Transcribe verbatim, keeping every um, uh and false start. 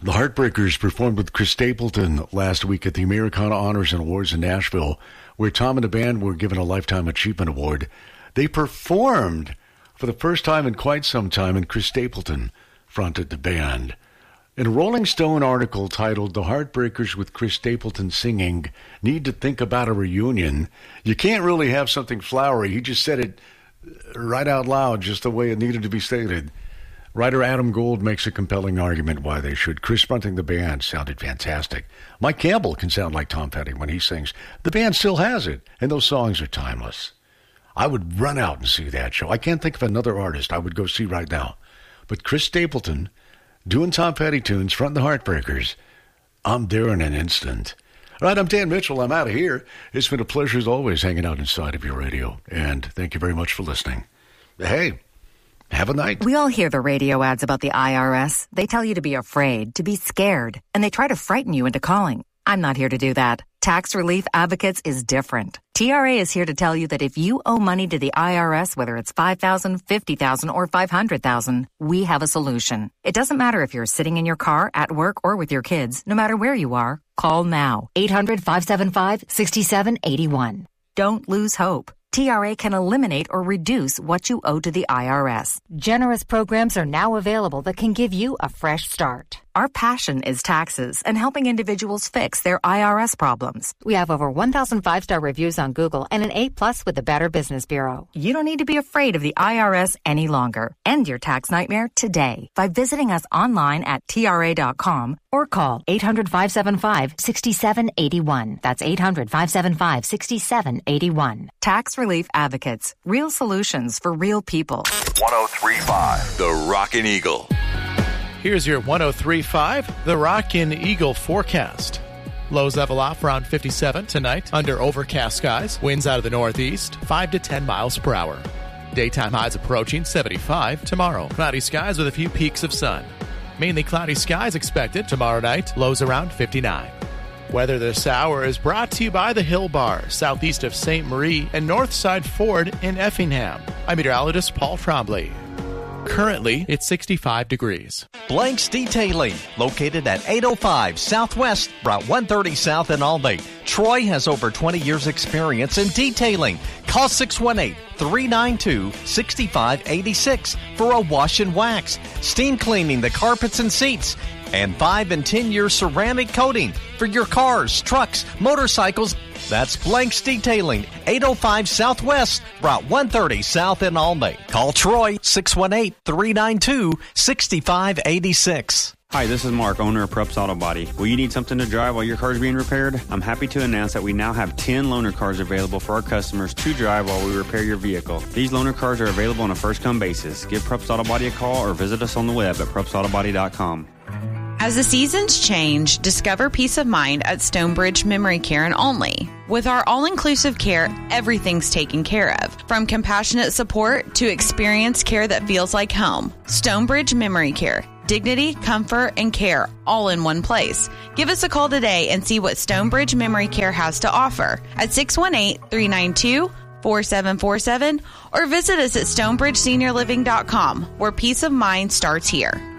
The Heartbreakers performed with Chris Stapleton last week at the Americana Honors and Awards in Nashville, where Tom and the band were given a Lifetime Achievement Award. They performed for the first time in quite some time, and Chris Stapleton fronted the band. In a Rolling Stone article titled "The Heartbreakers with Chris Stapleton Singing Need to Think About a Reunion," you can't really have something flowery. He just said it right out loud, just the way it needed to be stated. Writer Adam Gold makes a compelling argument why they should. Chris fronting the band sounded fantastic. Mike Campbell can sound like Tom Petty when he sings. The band still has it, and those songs are timeless. I would run out and see that show. I can't think of another artist I would go see right now. But Chris Stapleton doing Tom Petty tunes, fronting the Heartbreakers, I'm there in an instant. All right, I'm Dan Mitchell. I'm out of here. It's been a pleasure as always hanging out inside of your radio. And thank you very much for listening. Hey, have a night. We all hear the radio ads about the I R S. They tell you to be afraid, to be scared, and they try to frighten you into calling. I'm not here to do that. Tax Relief Advocates is different. T R A is here to tell you that if you owe money to the I R S, whether it's five thousand dollars, fifty thousand dollars, or five hundred thousand dollars, we have a solution. It doesn't matter if you're sitting in your car, at work, or with your kids. No matter where you are, call now. eight hundred, five seven five, six seven eight one. Don't lose hope. T R A can eliminate or reduce what you owe to the I R S. Generous programs are now available that can give you a fresh start. Our passion is taxes and helping individuals fix their I R S problems. We have over one thousand five-star reviews on Google and an A plus with the Better Business Bureau. You don't need to be afraid of the I R S any longer. End your tax nightmare today by visiting us online at T R A dot com or call eight hundred, five seven five, six seven eight one. That's eight hundred, five seven five, six seven eight one. Tax Relief Advocates. Real solutions for real people. one oh three point five The Rockin' Eagle. Here's your one oh three point five The Rockin' Eagle forecast. Lows level off around fifty-seven tonight under overcast skies. Winds out of the northeast, five to ten miles per hour. Daytime highs approaching seventy-five tomorrow. Cloudy skies with a few peaks of sun. Mainly cloudy skies expected tomorrow night. Lows around fifty-nine. Weather this hour is brought to you by the Hill Bar, southeast of Saint Marie and Northside Ford in Effingham. I'm meteorologist Paul Trombley. Currently, it's sixty-five degrees. Blanks Detailing, located at eight oh five Southwest, Route one thirty South in Albany. Troy has over twenty years experience in detailing. Call six one eight, three nine two, six five eight six for a wash and wax, steam cleaning the carpets and seats, and five and ten year ceramic coating for your cars, trucks, motorcycles. That's Blanks Detailing, eight oh five Southwest, Route one thirty South in Albany. Call Troy, six one eight, three nine two, six five eight six. Hi, this is Mark, owner of Preps Auto Body. Will you need something to drive while your car is being repaired? I'm happy to announce that we now have ten loaner cars available for our customers to drive while we repair your vehicle. These loaner cars are available on a first-come basis. Give Preps Auto Body a call or visit us on the web at preps auto body dot com. As the seasons change, discover peace of mind at Stonebridge Memory Care in Olney. With our all-inclusive care, everything's taken care of. From compassionate support to experienced care that feels like home. Stonebridge Memory Care. Dignity, comfort, and care all in one place. Give us a call today and see what Stonebridge Memory Care has to offer at six one eight, three nine two, four seven four seven or visit us at stonebridge senior living dot com, where peace of mind starts here.